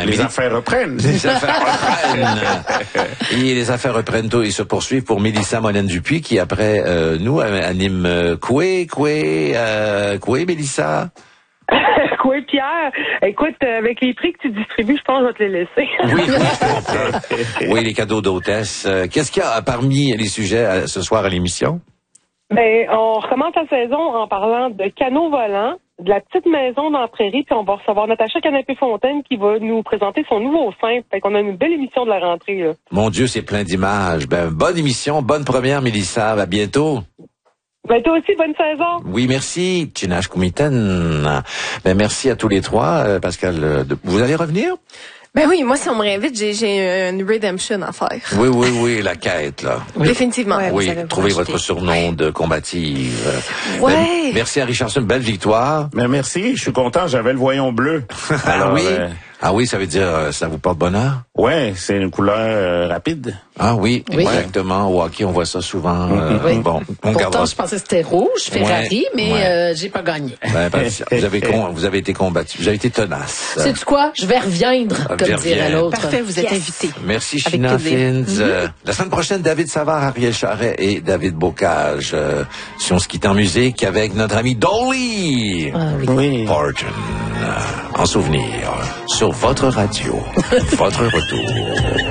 les affaires reprennent. Les affaires reprennent. Et les affaires reprennent tôt et se poursuivent pour Mélissa Molène-Dupuis qui, après nous, anime Coué, Mélissa. Oui, Pierre. Écoute, avec les prix que tu distribues, je pense que je vais te les laisser. Oui, je comprends. Oui, les cadeaux d'hôtesse. Qu'est-ce qu'il y a parmi les sujets ce soir à l'émission? Ben, on recommence la saison en parlant de canaux volants, de la petite maison dans la prairie, puis on va recevoir Natacha Canapé-Fontaine qui va nous présenter son nouveau sein. Fait qu'on a une belle émission de la rentrée, là. Mon Dieu, c'est plein d'images. Ben, bonne émission, bonne première, Mélissa. À bientôt. Ben, toi aussi, bonne saison. Oui, merci. Tchinash Koumiten. Ben, merci à tous les trois. Pascal, vous allez revenir? Ben oui, moi, si on me réinvite, j'ai une redemption à faire. Oui, la quête, là. Oui. Définitivement. Ouais, oui, trouvez votre surnom de combative. Ouais. Ben, merci à Richardson, belle victoire. Mais merci, je suis content, j'avais le voyant bleu. Alors, oui? Ah oui, ça veut dire, ça vous porte bonheur? Ouais, c'est une couleur rapide. Ah oui, exactement. Au hockey, on voit ça souvent. Oui. Bon, on pourtant, je pensais que c'était rouge, Ferrari, mais j'ai pas gagné. Ben, vous avez été combattu. Vous avez été tenace. Sais-tu quoi? Je vais reviendre, comme dirait l'autre. Parfait, vous êtes invité. Merci, China Fins. La semaine prochaine, David Savard, Ariel Charret et David Bocage. Si on se quitte en musique avec notre ami Dolly. Ah, oui. Parton. En souvenir. Sur votre radio. Votre retour.